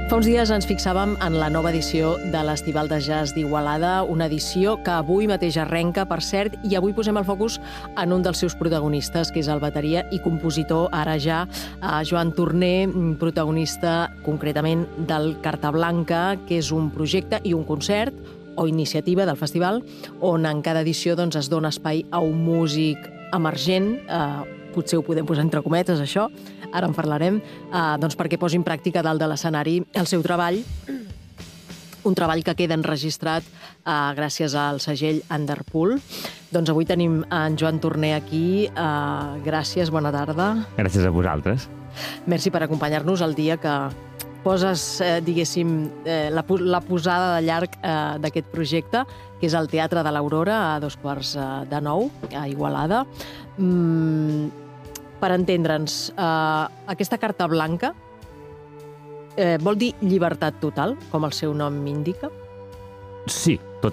Fa uns dies ens fixàvem en la nova edició de l'Estival de Jazz d'Igualada, una edició que avui mateix arrenca, per cert, i avui posem el focus en un dels seus protagonistes, que és el bateria i compositor, ara ja, Joan Torner, protagonista concretament del Carta Blanca, que és un projecte i un concert o iniciativa del festival, on en cada edició es dona espai a un músic emergent, potser ho podem posar entre cometes, això, ara en parlarem, perquè posi en pràctica dalt de l'escenari el seu treball, un treball que queda enregistrat gràcies al segell Underpool. Doncs avui tenim en Joan Torner aquí. Gràcies, bona tarda. Gràcies a vosaltres. Merci per acompanyar-nos el dia que poses, diguéssim, la posada de llarg d'aquest projecte, que és el Teatre de l'Aurora, a 20:15, a Igualada. Per entendre'ns, aquesta Carta Blanca vol dir llibertat total, com el seu nom indica? Sí,